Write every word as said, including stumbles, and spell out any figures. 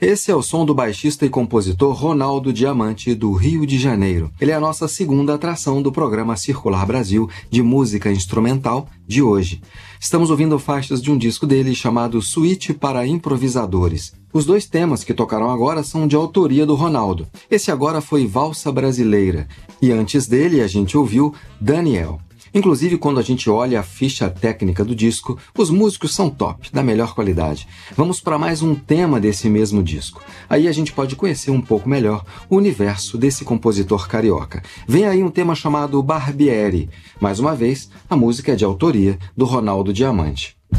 Esse é o som do baixista e compositor Ronaldo Diamante, do Rio de Janeiro. Ele é a nossa segunda atração do programa Circular Brasil de música instrumental de hoje. Estamos ouvindo faixas de um disco dele chamado Suíte para Improvisadores. Os dois temas que tocaram agora são de autoria do Ronaldo. Esse agora foi Valsa Brasileira e antes dele a gente ouviu Daniel. Inclusive, quando a gente olha a ficha técnica do disco, os músicos são top, da melhor qualidade. Vamos para mais um tema desse mesmo disco. Aí a gente pode conhecer um pouco melhor o universo desse compositor carioca. Vem aí um tema chamado Barbieri. Mais uma vez, a música é de autoria do Ronaldo Diamante.